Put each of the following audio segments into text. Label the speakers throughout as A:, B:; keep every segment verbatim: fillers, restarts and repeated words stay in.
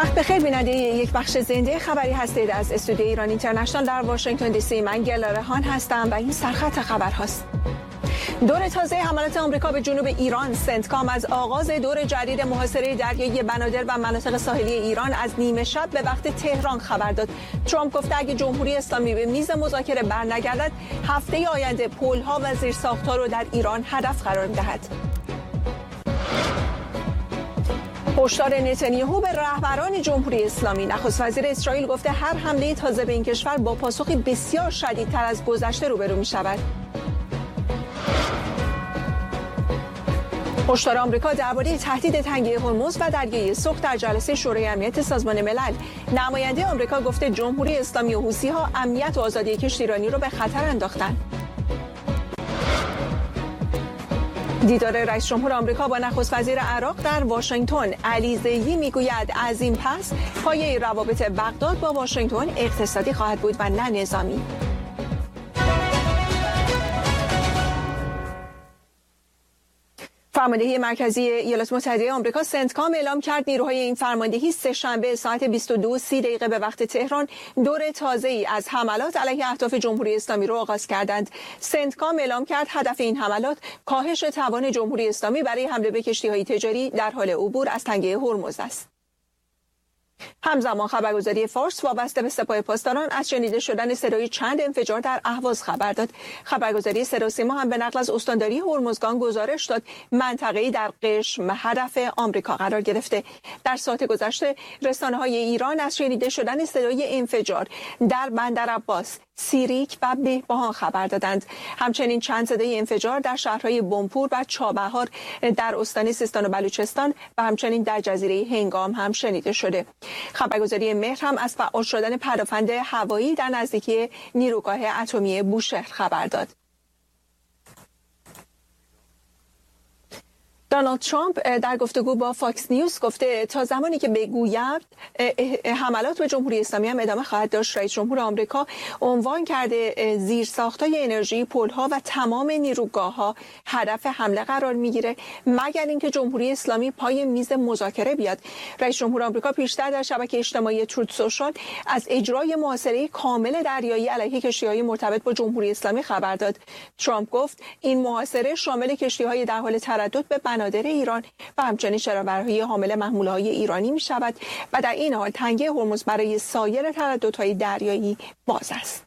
A: وقت بخیر بیننده یک بخش زنده خبری هستید از استودیو ایران اینترنشنال در واشنگتن دی سی. من گل رهان هستم و این سرخط خبرهاست. دور تازه حملات آمریکا به جنوب ایران. سنتکام از آغاز دور جدید محاصره دریایی بنادر و مناطق ساحلی ایران از نیمه شب به وقت تهران خبر داد. ترامپ گفته اگه جمهوری اسلامی به میز مذاکره برنگردد، هفته آینده پل‌ها و زیرساخت‌ها رو در ایران هدف قرار می‌دهد. هشدار نتانیاهو به رهبران جمهوری اسلامی. نخست وزیر اسرائیل گفته هر حمله تازه به این کشور با پاسخی بسیار شدیدتر از گذشته روبرو می شود. هشدار آمریکا درباره تهدید تنگه هرمز و دریای سرخ در جلسه شورای امنیت سازمان ملل. نماینده آمریکا گفته جمهوری اسلامی و حوثی‌ها امنیت و آزادی کشتیرانی را به خطر انداختند. دیدار رئیس جمهور آمریکا با نخست وزیر عراق در واشنگتن. علی زیدی میگوید از این پس پایه روابط بغداد با واشنگتن اقتصادی خواهد بود و نه نظامی. فرماندهی مرکزی ایالات متحده آمریکا سنتکام اعلام کرد نیروهای این فرماندهی سه شنبه ساعت بیست و دو و سی دقیقه به وقت تهران دور تازه‌ای از حملات علیه اهداف جمهوری اسلامی را آغاز کردند. سنتکام اعلام کرد هدف این حملات کاهش توان جمهوری اسلامی برای حمله به کشتی‌های تجاری در حال عبور از تنگه هرمز است. همزمان خبرگزاری فارس وابسته به سپاه پاسداران از شنیده شدن صدای چند انفجار در اهواز خبر داد. خبرگزاری صدا و سیما هم به نقل از استانداری هرمزگان گزارش داد منطقه‌ای در قشم هدف آمریکا قرار گرفته. در ساعت گذشته رسانه‌های ایران از شنیده شدن صدای انفجار در بندر عباس، سیریک و بهبهان خبر دادند. همچنین چند صدای انفجار در شهرهای بمپور و چابهار در استان سیستان و بلوچستان و همچنین در جزیره هنگام هم شنیده شده. خبرگزاری مهر هم از فعال شدن پدافند هوایی در نزدیکی نیروگاه اتمی بوشهر خبر داد. دونالد ترامپ در گفتگو با فاکس نیوز گفته تا زمانی که بگوید حملات به جمهوری اسلامی هم ادامه خواهد داشت. رئیس جمهور آمریکا عنوان کرده زیرساخت‌های انرژی، پل‌ها و تمام نیروگاه‌ها هدف حمله قرار می‌گیره مگر اینکه جمهوری اسلامی پای میز مذاکره بیاد. رئیس جمهور آمریکا پیشتر در شبکه اجتماعی تروت سوشال از اجرای محاصره کامل دریایی علیه کشتی‌های مرتبط با جمهوری اسلامی خبر داد. ترامپ گفت این محاصره شامل کشتی‌های در حال تردد به بنادر ایران و همچنین شرابرهای حامل محموله‌های ایرانی می شود و در این حال تنگه هرمز برای سایر ترددهای دریایی باز است.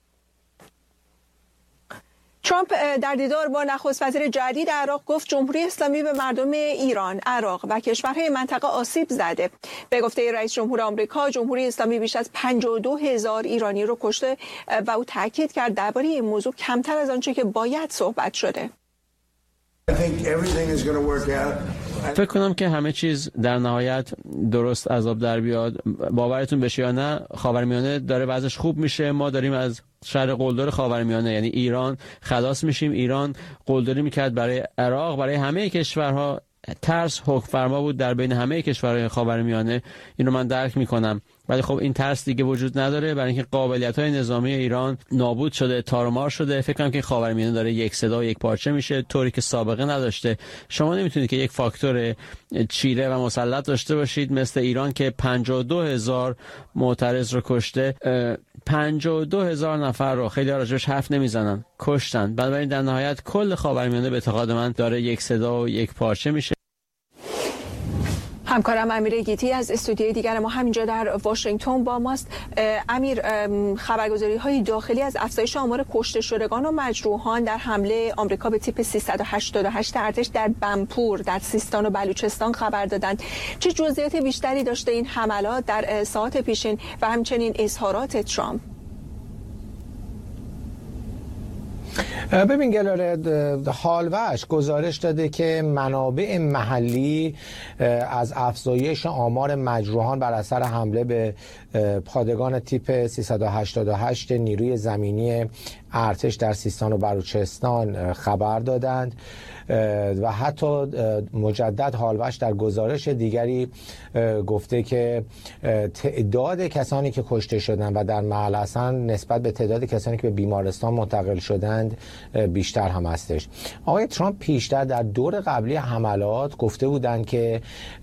A: ترامپ در دیدار با نخست وزیر جدید عراق گفت جمهوری اسلامی به مردم ایران، عراق و کشورهای منطقه آسیب زده. به گفته رئیس جمهور آمریکا جمهوری اسلامی بیش از پنجاه و دو هزار ایرانی رو کشته و او تاکید کرد درباره این موضوع کمتر از آنچه که باید صحبت شده.
B: فکر کنم که همه چیز در نهایت درست از آب در بیاد. باورتون بشه یا نه خاورمیانه داره وضعش خوب میشه. ما داریم از شر قلدر خاورمیانه یعنی ایران خلاص میشیم. ایران قلدری میکرد برای عراق، برای همه کشورها. ترس حکم فرما بود در بین همه کشورهای خاورمیانه. اینو من درک میکنم، ولی خب این ترس دیگه وجود نداره برای اینکه قابلیت‌های نظامی ایران نابود شده، تارمار شده. فکر کنم که خاورمیانه داره یک صدا و یک پارچه میشه طوری که سابقه نداشته. شما نمیتونید که یک فاکتور چیره و مسلط داشته باشید مثل ایران که پنجاه و دو هزار معترض رو کشته. پنجاه و دو هزار نفر رو خیلی راجبش حرف نمیزنن کشتن. بنابراین در نهایت کل خاورمیانه به اعتقاد من داره یک صدا و یک پارچه میشه.
A: همکارم امیر گیتی از استودیوی دیگر ما همینجا در واشنگتن با ماست. امیر، خبرگزاری های داخلی از افزایش آمار کشته شدگان و مجروحان در حمله آمریکا به تیپ سیصد و هشتاد و هشت ارتش در بمپور در سیستان و بلوچستان خبر دادند. چه جزئیات بیشتری داشته این حملات در ساعات پیشین و همچنین اظهارات ترامپ؟
C: ببین گلاره، حالوش گزارش داده که منابع محلی از افزایش آمار مجروحان بر اثر حمله به پادگان تیپ سیصد و هشتاد و هشت نیروی زمینی ارتش در سیستان و بلوچستان خبر دادند. و حتی مجدد هالوش در گزارش دیگری گفته که تعداد کسانی که کشته شدند و در محل حسن نسبت به تعداد کسانی که به بیمارستان منتقل شدند بیشتر هم هستش. آقای ترامپ پیشتر در دور قبلی حملات گفته بودند که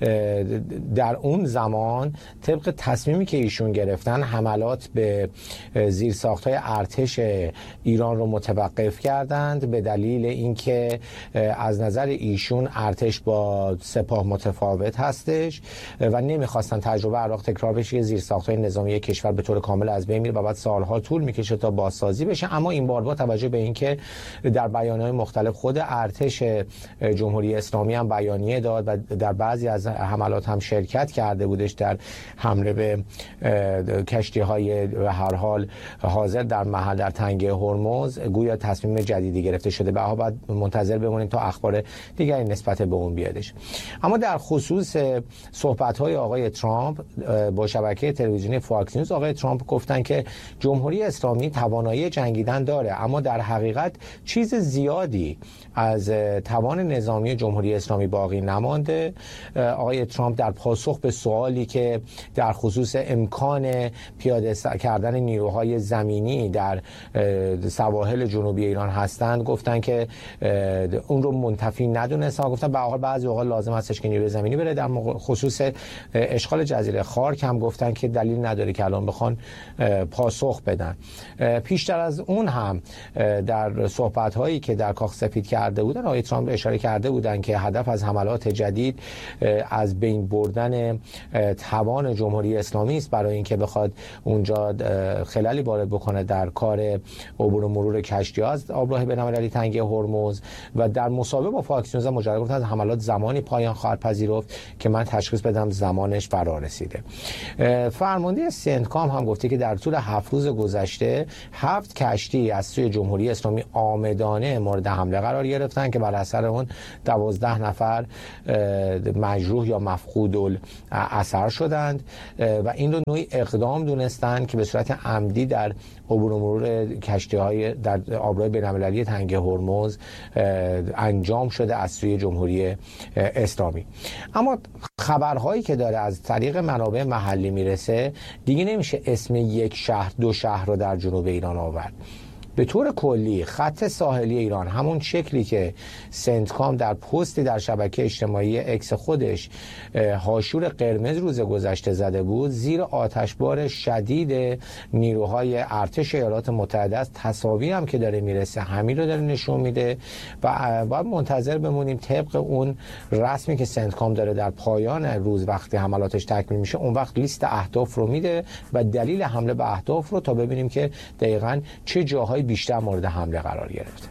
C: در اون زمان طبق تصمیمی که ایشون گرفتن حملات به زیرساخت‌های ارتش ایران رو متوقف کردند به دلیل اینکه از نظر ایشون ارتش با سپاه متفاوت هستش و نمیخواستن تجربه عراق تکرار بشه که زیرساخت‌های نظامی کشور به طور کامل از بین میره و بعد سالها طول میکشه تا بازسازی بشه. اما این بار با توجه به اینکه در بیانیه‌های مختلف خود ارتش جمهوری اسلامی هم بیانیه داد و در بعضی از حملات هم شرکت کرده بودش در حمله به کشتی‌های به هر حال حاضر در محل در تنگه هرمز، گویا تصمیم جدیدی گرفته شده. بعدا باید منتظر بمونیم تا اخبار دیگری نسبت به اون بیادش. اما در خصوص صحبت‌های آقای ترامپ با شبکه تلویزیونی فاکس نیوز، آقای ترامپ گفتن که جمهوری اسلامی توانایی جنگیدن داره اما در حقیقت چیز زیادی از توان نظامی جمهوری اسلامی باقی نمانده. آقای ترامپ در پاسخ به سوالی که در خصوص امکان پیاده کردن نیروهای زمینی در سواحل جنوبی ایران هستند گفتن که اون رو منتفی ندونستن. گفتن به هر حال بعضی اوقات لازم هستش که نیروی زمینی بره. در خصوص اشغال جزیره خارک هم گفتن که دلیل نداره که الان بخوان پاسخ بدن. پیشتر از اون هم در صحبت هایی که در کاخ سفید کرده بودن آقای ترامپ اشاره کرده بودن که هدف از حملات جدید از بین بردن توان جمهوری اسلامی است برای اینکه بخواد اونجا خلالی وارد بکنه در کار عبور و مرور کشتی‌ها از آبراه بین‌المللی تنگه هرمز. و در مصاحبه با فاکس نیوز مجرد گفتن از حملات زمانی پایان خواهد پذیرفت که من تشخیص بدم زمانش فرا رسیده. فرمانده سنتکام هم گفته که در طول هفت روز گذشته هفت کشتی از سوی جمهوری اسلامی آمدانه مورد حمله قرار گرفتن که بر اثر اون دوازده نفر مجروح یا مفقود الاثر شدند و این رو نوعی اقدام دونستن که به صورت عمدی در عبور و مرور کشتی‌های در آبراه بین‌المللی تنگه هرمز انجام شده از سوی جمهوری اسلامی. اما خبرهایی که داره از طریق منابع محلی میرسه دیگه نمیشه اسم یک شهر دو شهر رو در جنوب ایران آورد. به طور کلی خط ساحلی ایران همون شکلی که سنتکام در پستی در شبکه اجتماعی اکس خودش هاشور قرمز روز گذشته زده بود زیر آتشبار شدید نیروهای ارتش ایالات متحده است. تصاوی هم که داره میرسه همین رو داره نشون میده و باید منتظر بمونیم طبق اون رسمی که سنتکام داره در پایان روز وقتی حملاتش تکمیل میشه اون وقت لیست اهداف رو میده و دلیل حمله به اهداف رو تا ببینیم که دقیقاً چه جاهای بیشتر مورد حمله قرار گرفته.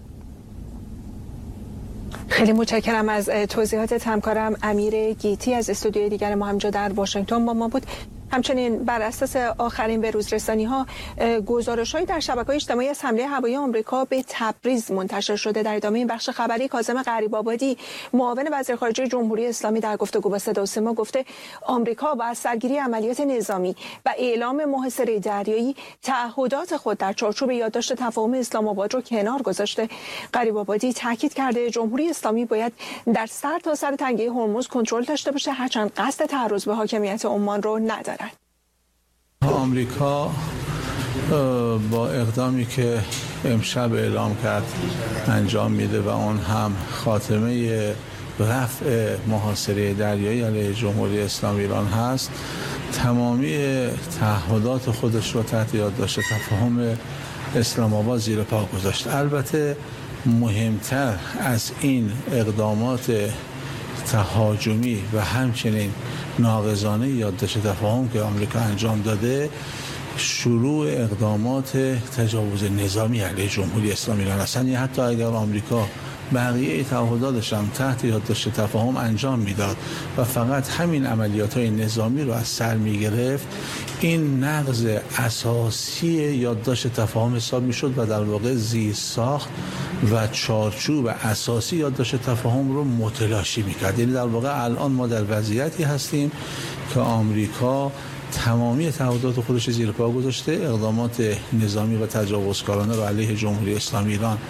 A: خیلی متشکرم از توضیحات همکارم امیر گیتی از استودیوی دیگر ما همجا در واشنگتن با ما بود. همچنین بر اساس آخرین بروزرسانی ها گزارش‌هایی در شبکه‌های اجتماعی از حمله هوایی آمریکا به تبریز منتشر شده. در ادامه این بخش خبری کاظم غریب‌آبادی معاون وزیر خارجه جمهوری اسلامی در گفتگو با صدا و سیما گفته آمریکا با سرگیری عملیات نظامی و اعلام محاصره دریایی تعهدات خود در چارچوب یادداشت تفاهم اسلام آباد رو کنار گذاشته. غریب‌آبادی تاکید کرده جمهوری اسلامی باید در سر تا سر تنگه هرمز کنترل داشته باشه هرچند قصد تعرض به حاکمیت عمان رو ندارد.
D: آمریکا با اقدامی که امشب اعلام کرد انجام میده و اون هم خاتمه رفع محاصره دریایی علیه جمهوری اسلامی ایران هست، تمامی تعهدات خودش رو تحت یادداشت تفاهم اسلام آباد زیر پا گذاشت. البته مهمتر از این اقدامات تهاجمی و همچنین ناقضانه یادداشت تفاهم که آمریکا انجام داده شروع اقدامات تجاوز نظامی علیه جمهوری اسلامی ایران است. یعنی حتی اگر آمریکا بقیه تعهداتش هم تحت یادداشت تفاهم انجام میداد و فقط همین عملیات‌های نظامی رو از سر میگرفت، این نقض اساسی یادداشت تفاهم حساب میشد و در واقع زیرساخت و چارچوب اساسی یادداشت تفاهم رو متلاشی میکرد. یعنی در واقع الان ما در وضعیتی هستیم که آمریکا تمامی تعهدات خودش زیر پا گذاشته، اقدامات نظامی و تجاوزکارانه رو علیه جمهوری اسلامی ایران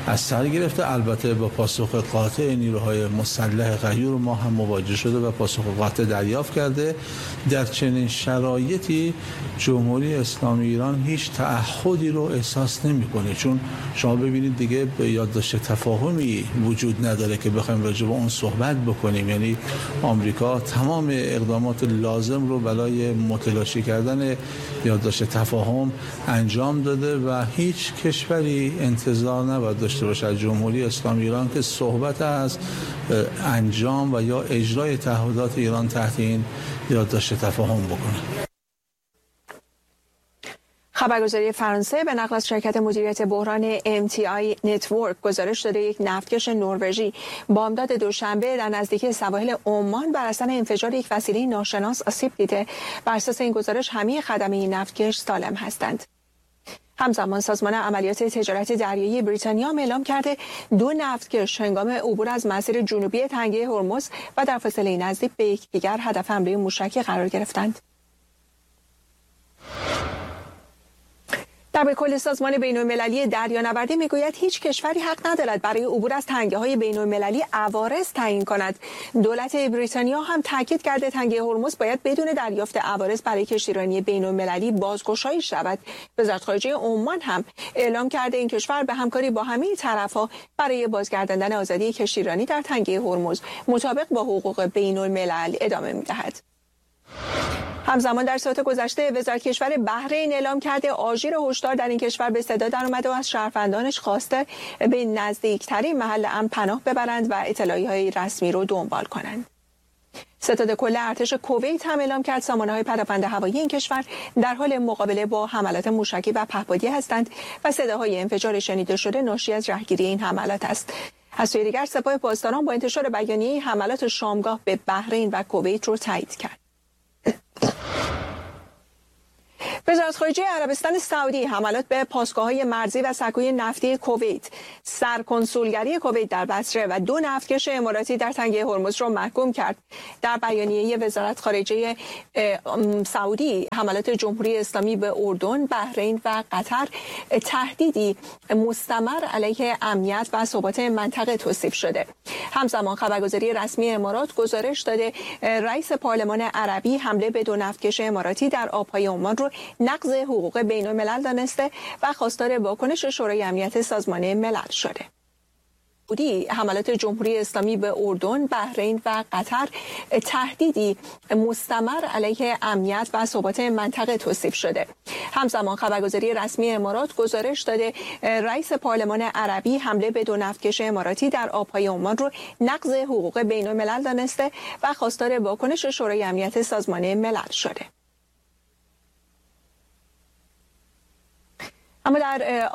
D: از سر گرفته. البته با پاسخ قاطع نیروهای مسلح غیور ما هم مواجه شده و پاسخ قاطع دریافت کرده. در چنین شرایطی جمهوری اسلامی ایران هیچ تعهدی رو احساس نمی‌کنه، چون شما ببینید دیگه به یادداشت تفاهمی وجود نداره که بخوایم راجع به اون صحبت بکنیم. یعنی آمریکا تمام اقدامات لازم رو برای متلاشی کردن یادداشت تفاهم انجام داده و هیچ کشوری انتظار نباید داشته باشه از جمهوری اسلامی ایران که صحبت از انجام و یا اجرای تعهدات ایران تحت این یادداشت تفاهم بکنه.
A: خبرگزاری فرانسه به نقل از شرکت مدیریت بحران ام تی آی نتورک گزارش داده یک نفتکش نروژی بامداد دوشنبه در نزدیکی سواحل عمان بر اثر انفجار یک وسیله ناشناس آسیب دیده. بر اساس این گزارش همه خدمه این نفتکش سالم هستند. همزمان سازمان عملیات تجارت دریایی بریتانیا اعلام کرده دو نفتکش هنگام عبور از مسیر جنوبی تنگه هرمز و در فاصله نزدیک به یکدیگر هدف حمله موشکی قرار گرفتند. در کل سازمان بین‌المللی دریانوردی میگوید هیچ کشوری حق ندارد برای عبور از تنگه‌های بین‌المللی عوارض تعیین کند. دولت بریتانیا هم تاکید کرده تنگه هرمز باید بدون دریافت عوارض برای کشتیرانی بین‌المللی بازگشایی شود. وزارت خارجه عمان هم اعلام کرده این کشور به همکاری با همه طرف‌ها برای بازگرداندن آزادی کشتیرانی در تنگه هرمز مطابق با حقوق بین‌الملل ادامه می‌دهد. همزمان در ساعات گذشته وزارت کشور بحرین اعلام کرده آژیر هشدار در این کشور به صدا درآمده و از شهروندانش خواسته به نزدیکترین محل امن پناه ببرند و اطلاعیه‌های رسمی رو دنبال کنند. ستاد کل ارتش کویت هم اعلام کرد سامانه‌های پدافند هوایی این کشور در حال مقابله با حملات موشکی و پهپادی هستند و صداهای انفجار شنیده شده ناشی از رهگیری این حملات است. از سوی دیگر سپاه پاسداران با انتشار بیانیه حملات شامگاه به بحرین و کویت رو تایید کرد. وزارت خارجه عربستان سعودی حملات به پاسگاه‌های مرزی و سکوی نفتی کویت، سرکنسولگری کویت در بصره و دو نفتکش اماراتی در تنگه هرمز را محکوم کرد. در بیانیه وزارت خارجه سعودی حملات جمهوری اسلامی به اردن، بحرین و قطر تهدیدی مستمر علیه امنیت و ثبات منطقه توصیف شده. همزمان خبرگزاری رسمی امارات گزارش داده رئیس پارلمان عربی حمله به دو نفتکش اماراتی در آبهای عمان رو نقض حقوق بین الملل دانسته و خواستار واکنش شورای امنیت سازمان ملل شده. سعودی حملات جمهوری اسلامی به اردن، بحرین و قطر تهدیدی مستمر علیه امنیت و ثبات منطقه توصیف شده. همزمان خبرگزاری رسمی امارات گزارش داده رئیس پارلمان عربی حمله به دو نفتکش اماراتی در آبهای عمان رو نقض حقوق بین الملل دانسته و خواستار واکنش شورای امنیت سازمان ملل شده. اما در